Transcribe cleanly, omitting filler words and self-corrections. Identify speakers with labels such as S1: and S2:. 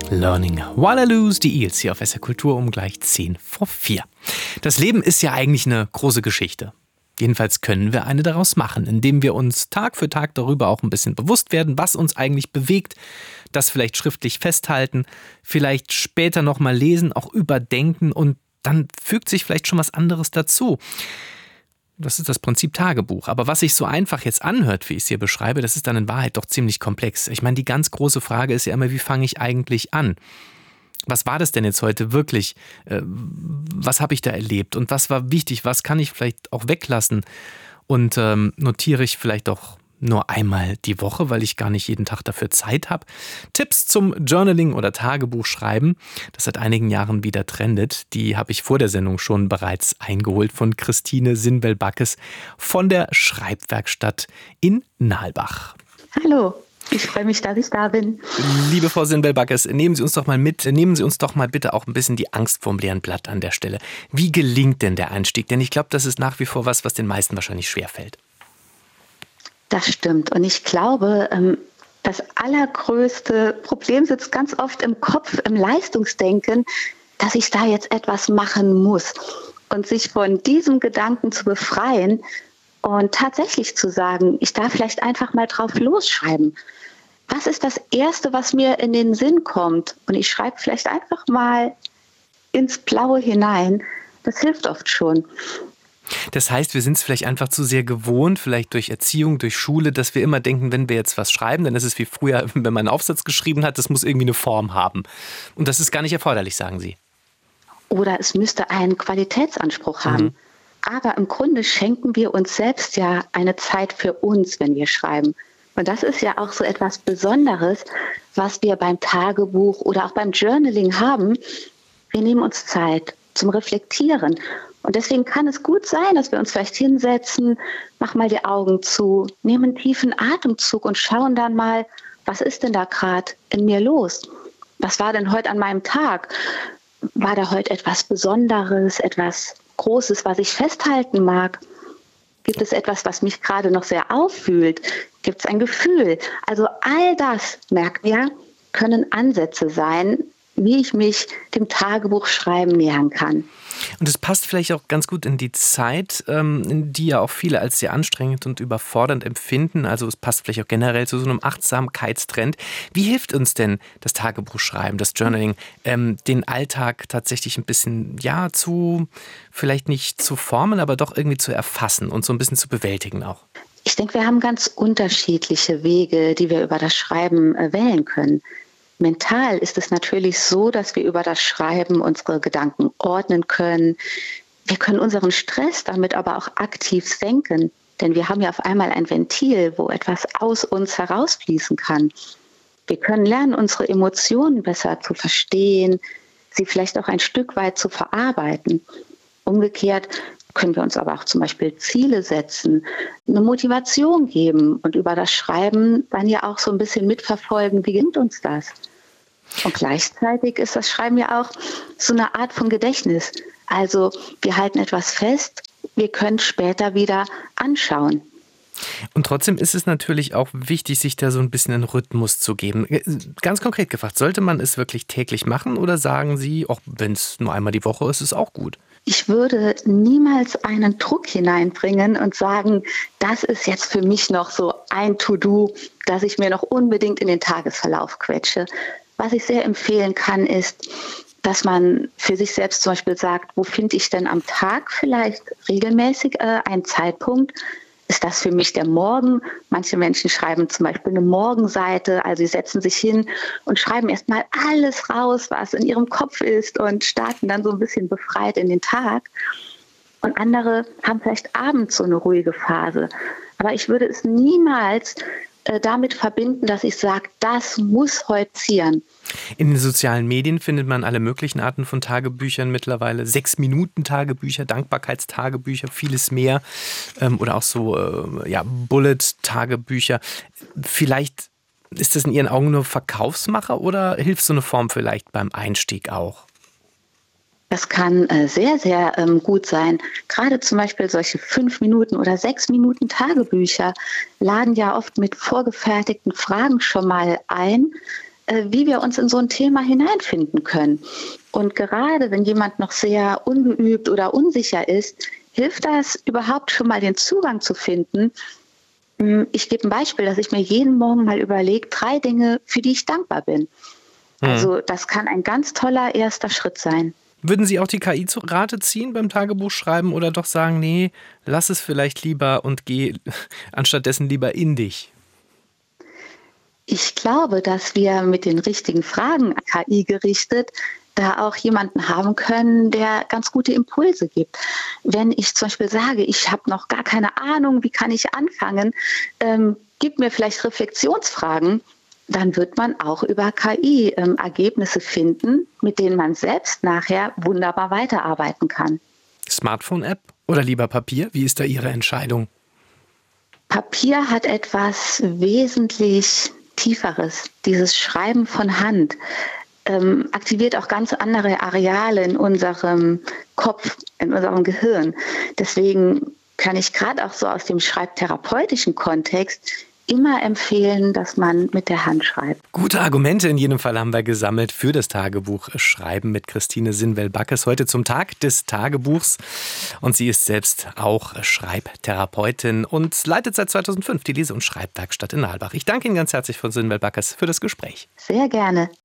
S1: Learning While I Lose, die Eels hier auf SR Kultur um gleich 10 vor 4. Das Leben ist ja eigentlich eine große Geschichte. Jedenfalls können wir eine daraus machen, indem wir uns Tag für Tag darüber auch ein bisschen bewusst werden, was uns eigentlich bewegt, das vielleicht schriftlich festhalten, vielleicht später nochmal lesen, auch überdenken und dann fügt sich vielleicht schon was anderes dazu. Das ist das Prinzip Tagebuch. Aber was sich so einfach jetzt anhört, wie ich es hier beschreibe, das ist dann in Wahrheit doch ziemlich komplex. Ich meine, die ganz große Frage ist ja immer, wie fange ich eigentlich an? Was war das denn jetzt heute wirklich? Was habe ich da erlebt? Und was war wichtig? Was kann ich vielleicht auch weglassen? Und notiere ich vielleicht auch nur einmal die Woche, weil ich gar nicht jeden Tag dafür Zeit habe. Tipps zum Journaling oder Tagebuchschreiben, das seit einigen Jahren wieder trendet, die habe ich vor der Sendung schon bereits eingeholt von Christine Sinbel-Backes von der Schreibwerkstatt in Nalbach.
S2: Hallo, ich freue mich, dass ich da bin.
S1: Liebe Frau Sinbel-Backes, nehmen Sie uns doch mal mit, nehmen Sie uns doch mal bitte auch ein bisschen die Angst vorm leeren Blatt an der Stelle. Wie gelingt denn der Einstieg? Denn ich glaube, das ist nach wie vor was den meisten wahrscheinlich schwerfällt.
S2: Das stimmt. Und ich glaube, das allergrößte Problem sitzt ganz oft im Kopf, im Leistungsdenken, dass ich da jetzt etwas machen muss. Und sich von diesem Gedanken zu befreien und tatsächlich zu sagen, ich darf vielleicht einfach mal drauf losschreiben. Was ist das Erste, was mir in den Sinn kommt? Und ich schreibe vielleicht einfach mal ins Blaue hinein. Das hilft oft schon.
S1: Das heißt, wir sind es vielleicht einfach zu sehr gewohnt, vielleicht durch Erziehung, durch Schule, dass wir immer denken, wenn wir jetzt was schreiben, dann ist es wie früher, wenn man einen Aufsatz geschrieben hat, das muss irgendwie eine Form haben. Und das ist gar nicht erforderlich, sagen Sie.
S2: Oder es müsste einen Qualitätsanspruch haben. Aber im Grunde schenken wir uns selbst ja eine Zeit für uns, wenn wir schreiben. Und das ist ja auch so etwas Besonderes, was wir beim Tagebuch oder auch beim Journaling haben. Wir nehmen uns Zeit zum Reflektieren. Und deswegen kann es gut sein, dass wir uns vielleicht hinsetzen, machen mal die Augen zu, nehmen einen tiefen Atemzug und schauen dann mal, was ist denn da gerade in mir los? Was war denn heute an meinem Tag? War da heute etwas Besonderes, etwas Großes, was ich festhalten mag? Gibt es etwas, was mich gerade noch sehr auffühlt? Gibt es ein Gefühl? Also all das, merkt ihr, können Ansätze sein, wie ich mich dem Tagebuchschreiben nähern kann.
S1: Und es passt vielleicht auch ganz gut in die Zeit, die ja auch viele als sehr anstrengend und überfordernd empfinden. Also es passt vielleicht auch generell zu so einem Achtsamkeitstrend. Wie hilft uns denn das Tagebuchschreiben, das Journaling, den Alltag tatsächlich ein bisschen, ja, vielleicht nicht zu formen, aber doch irgendwie zu erfassen und so ein bisschen zu bewältigen auch?
S2: Ich denke, wir haben ganz unterschiedliche Wege, die wir über das Schreiben wählen können. Mental ist es natürlich so, dass wir über das Schreiben unsere Gedanken ordnen können. Wir können unseren Stress damit aber auch aktiv senken, denn wir haben ja auf einmal ein Ventil, wo etwas aus uns herausfließen kann. Wir können lernen, unsere Emotionen besser zu verstehen, sie vielleicht auch ein Stück weit zu verarbeiten. Umgekehrt können wir uns aber auch zum Beispiel Ziele setzen, eine Motivation geben und über das Schreiben dann ja auch so ein bisschen mitverfolgen, wie gelingt uns das? Und gleichzeitig ist das Schreiben ja auch so eine Art von Gedächtnis. Also wir halten etwas fest, wir können später wieder anschauen.
S1: Und trotzdem ist es natürlich auch wichtig, sich da so ein bisschen einen Rhythmus zu geben. Ganz konkret gefragt, sollte man es wirklich täglich machen oder sagen Sie, auch wenn es nur einmal die Woche ist, ist es auch gut?
S2: Ich würde niemals einen Druck hineinbringen und sagen, das ist jetzt für mich noch so ein To-Do, das ich mir noch unbedingt in den Tagesverlauf quetsche. Was ich sehr empfehlen kann, ist, dass man für sich selbst zum Beispiel sagt, wo finde ich denn am Tag vielleicht regelmäßig einen Zeitpunkt? Ist das für mich der Morgen? Manche Menschen schreiben zum Beispiel eine Morgenseite, also sie setzen sich hin und schreiben erstmal alles raus, was in ihrem Kopf ist und starten dann so ein bisschen befreit in den Tag. Und andere haben vielleicht abends so eine ruhige Phase. Aber ich würde es niemals damit verbinden, dass ich sage, das muss heute passieren.
S1: In den sozialen Medien findet man alle möglichen Arten von Tagebüchern mittlerweile. 6-Minuten-Tagebücher, Dankbarkeitstagebücher, vieles mehr. Oder auch so Bullet-Tagebücher. Vielleicht ist das in Ihren Augen nur Verkaufsmacher oder hilft so eine Form vielleicht beim Einstieg auch?
S2: Das kann sehr, sehr gut sein. Gerade zum Beispiel solche 5 Minuten oder 6 Minuten Tagebücher laden ja oft mit vorgefertigten Fragen schon mal ein, wie wir uns in so ein Thema hineinfinden können. Und gerade wenn jemand noch sehr ungeübt oder unsicher ist, hilft das überhaupt schon mal den Zugang zu finden. Ich gebe ein Beispiel, dass ich mir jeden Morgen mal überlege, 3 Dinge, für die ich dankbar bin. Also das kann ein ganz toller erster Schritt sein.
S1: Würden Sie auch die KI zu Rate ziehen beim Tagebuchschreiben oder doch sagen, nee, lass es vielleicht lieber und geh anstattdessen lieber in dich?
S2: Ich glaube, dass wir mit den richtigen Fragen an KI gerichtet da auch jemanden haben können, der ganz gute Impulse gibt. Wenn ich zum Beispiel sage, ich habe noch gar keine Ahnung, wie kann ich anfangen, gib mir vielleicht Reflexionsfragen, dann wird man auch über KI Ergebnisse finden, mit denen man selbst nachher wunderbar weiterarbeiten kann.
S1: Smartphone-App oder lieber Papier? Wie ist da Ihre Entscheidung?
S2: Papier hat etwas wesentlich Tieferes. Dieses Schreiben von Hand aktiviert auch ganz andere Areale in unserem Kopf, in unserem Gehirn. Deswegen kann ich gerade auch so aus dem schreibtherapeutischen Kontext immer empfehlen, dass man mit der Hand schreibt.
S1: Gute Argumente in jedem Fall haben wir gesammelt für das Tagebuch Schreiben mit Christine Sinnwell-Backes heute zum Tag des Tagebuchs. Und sie ist selbst auch Schreibtherapeutin und leitet seit 2005 die Lese- und Schreibwerkstatt in Nalbach. Ich danke Ihnen ganz herzlich von Sinnwell-Backes für das Gespräch.
S2: Sehr gerne.